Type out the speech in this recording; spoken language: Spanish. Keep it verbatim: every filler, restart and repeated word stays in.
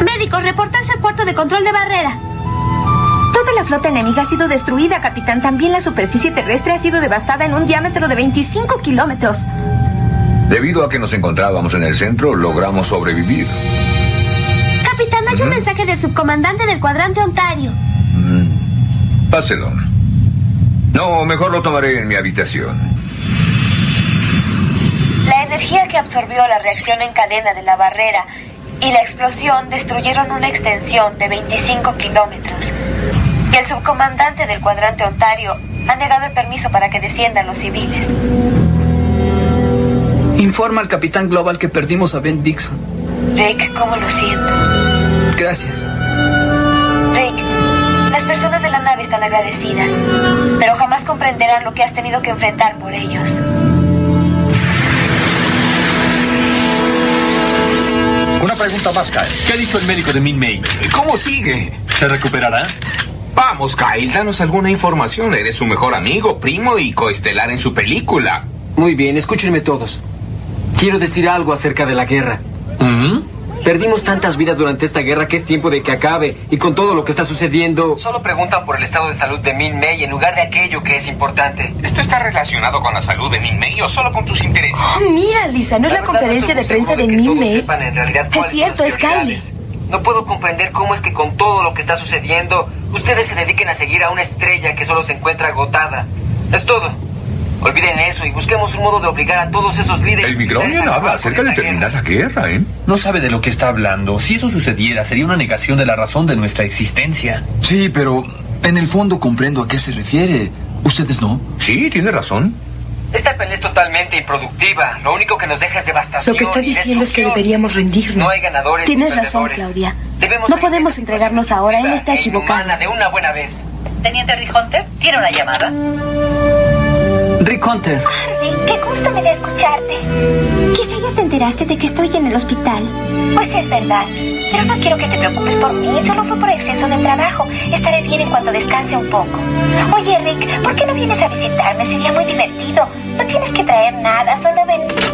Médicos, reportarse al puerto de control de barrera. Toda la flota enemiga ha sido destruida, capitán. También la superficie terrestre ha sido devastada en un diámetro de veinticinco kilómetros. Debido a que nos encontrábamos en el centro, logramos sobrevivir. Capitán, hay uh-huh. un mensaje del subcomandante del cuadrante Ontario. Mm. Páselo. No, mejor lo tomaré en mi habitación. La energía que absorbió la reacción en cadena de la barrera y la explosión destruyeron una extensión de veinticinco kilómetros. Y el subcomandante del cuadrante Ontario ha negado el permiso para que desciendan los civiles. Informa al capitán Global que perdimos a Ben Dixon. Rick, ¿cómo lo siento? Gracias. Rick, las personas de la nave están agradecidas, pero jamás comprenderán lo que has tenido que enfrentar por ellos. Una pregunta más, Kyle. ¿Qué ha dicho el médico de Min May? ¿Cómo sigue? ¿Se recuperará? Vamos, Kyle, danos alguna información. Eres su mejor amigo, primo y coestelar en su película. Muy bien, escúchenme todos. Quiero decir algo acerca de la guerra. ¿Mm? Perdimos tantas vidas durante esta guerra que es tiempo de que acabe. Y con todo lo que está sucediendo... Solo preguntan por el estado de salud de Min May en lugar de aquello que es importante. ¿Esto está relacionado con la salud de Min May o solo con tus intereses? Oh, mira, Lisa, ¿no es la, la conferencia de prensa de Min May? Es cierto, es Kylie. No puedo comprender cómo es que con todo lo que está sucediendo, ustedes se dediquen a seguir a una estrella que solo se encuentra agotada. Es todo. Olviden eso y busquemos un modo de obligar a todos esos líderes... El Micronian habla acerca de terminar la guerra, ¿eh? No sabe de lo que está hablando. Si eso sucediera, sería una negación de la razón de nuestra existencia. Sí, pero en el fondo comprendo a qué se refiere. ¿Ustedes no? Sí, tiene razón. Esta pelea es totalmente improductiva. Lo único que nos deja es devastación. Lo que está diciendo es que deberíamos rendirnos. No hay ganadores. Tienes razón, Claudia. Debemos no podemos entregarnos ahora. Él está equivocado. De una buena vez. Teniente Rick Hunter, ¿tiene una llamada? Rick Hunter. Ah, Rick, qué gusto me da escucharte. Quizá ya te enteraste de que estoy en el hospital. Pues es verdad, pero no quiero que te preocupes por mí. Solo fue por exceso de trabajo. Estaré bien en cuanto descanse un poco. Oye, Rick, ¿por qué no vienes a visitarme? Sería muy divertido. No tienes que traer nada, solo ven.